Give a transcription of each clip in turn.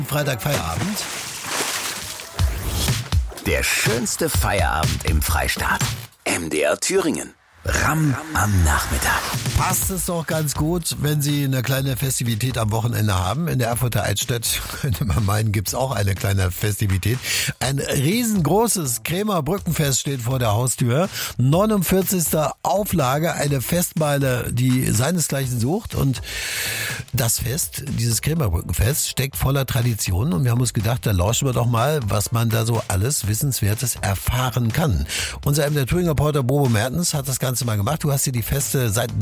Freitag Feierabend. Der schönste Feierabend im Freistaat. MDR Thüringen. Ram am Nachmittag. Passt es doch ganz gut, wenn Sie eine kleine Festivität am Wochenende haben. In der Erfurter Altstadt, könnte man meinen, gibt's auch eine kleine Festivität. Ein riesengroßes Krämer Brückenfest steht vor der Haustür. 49. Auflage, eine Festmeile, die seinesgleichen sucht. Und das Fest, dieses Krämer Brückenfest, steckt voller Tradition. Und wir haben uns gedacht, da lauschen wir doch mal, was man da so alles Wissenswertes erfahren kann. Unser MDR Thüringer Reporter Bobo Mertens hat das Ganze mal gemacht. Du hast dir die Feste seit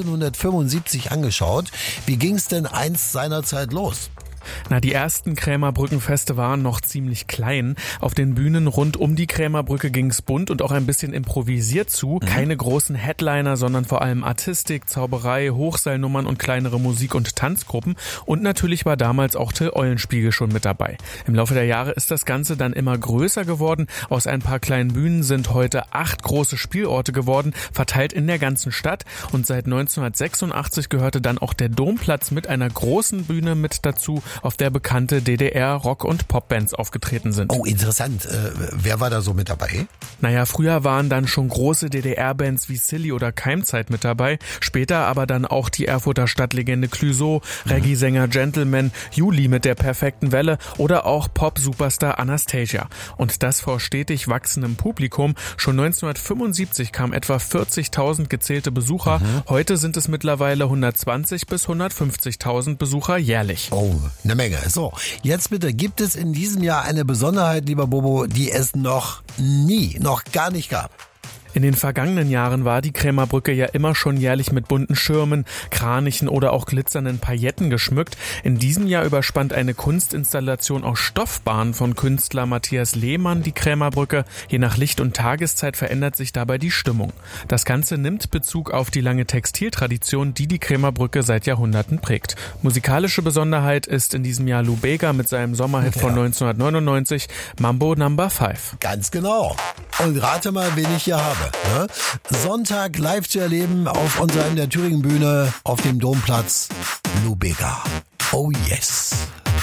1975 angeschaut. Wie ging's denn einst seinerzeit los? Na, die ersten Krämerbrückenfeste waren noch ziemlich klein. Auf den Bühnen rund um die Krämerbrücke ging's bunt und auch ein bisschen improvisiert zu. Keine großen Headliner, sondern vor allem Artistik, Zauberei, Hochseilnummern und kleinere Musik- und Tanzgruppen. Und natürlich war damals auch Till Eulenspiegel schon mit dabei. Im Laufe der Jahre ist das Ganze dann immer größer geworden. Aus ein paar kleinen Bühnen sind heute 8 große Spielorte geworden, verteilt in der ganzen Stadt. Und seit 1986 gehörte dann auch der Domplatz mit einer großen Bühne mit dazu, auf der bekannte DDR-Rock- und Popbands aufgetreten sind. Oh, interessant. Wer war da so mit dabei? Naja, früher waren dann schon große DDR-Bands wie Silly oder Keimzeit mit dabei, später aber dann auch die Erfurter Stadtlegende Clouseau, Reggae-Sänger Gentleman, Juli mit der perfekten Welle oder auch Pop-Superstar Anastasia. Und das vor stetig wachsendem Publikum. Schon 1975 kamen etwa 40.000 gezählte Besucher. Heute sind es mittlerweile 120.000 bis 150.000 Besucher jährlich. Oh, eine Menge. So, jetzt bitte, gibt es in diesem Jahr eine Besonderheit, lieber Bobo, die es noch gar nicht gab? In den vergangenen Jahren war die Krämerbrücke ja immer schon jährlich mit bunten Schirmen, Kranichen oder auch glitzernden Pailletten geschmückt. In diesem Jahr überspannt eine Kunstinstallation aus Stoffbahnen von Künstler Matthias Lehmann die Krämerbrücke. Je nach Licht und Tageszeit verändert sich dabei die Stimmung. Das Ganze nimmt Bezug auf die lange Textiltradition, die die Krämerbrücke seit Jahrhunderten prägt. Musikalische Besonderheit ist in diesem Jahr Lou Bega mit seinem Sommerhit von 1999, Mambo No. 5. Ganz genau. Und rate mal, wen ich hier habe. Ne? Sonntag live zu erleben auf unserer MDR Thüringen Bühne auf dem Domplatz. Lou Bega. Oh yes.